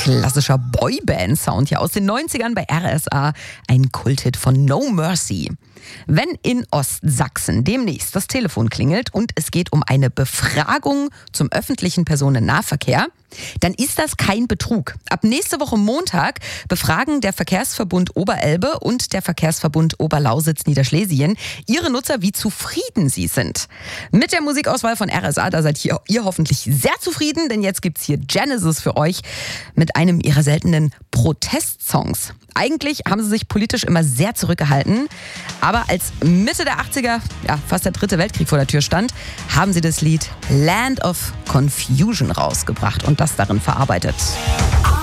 klassischer Boyband-Sound hier aus den 90ern bei RSA. Ein Kulthit von No Mercy. Wenn in Ostsachsen demnächst das Telefon klingelt und es geht um eine Befragung zum öffentlichen Personennahverkehr, dann ist das kein Betrug. Ab nächste Woche Montag befragen der Verkehrsverbund Oberelbe und der Verkehrsverbund Oberlausitz-Niederschlesien ihre Nutzer, wie zufrieden sie sind. Mit der Musikauswahl von RSA, da seid ihr hoffentlich sehr zufrieden, denn jetzt gibt's hier Genesis für euch mit einem ihrer seltenen Protestsongs. Eigentlich haben sie sich politisch immer sehr zurückgehalten, aber als Mitte der 80er, ja fast der dritte Weltkrieg vor der Tür stand, haben sie das Lied Land of Confusion rausgebracht und das darin verarbeitet.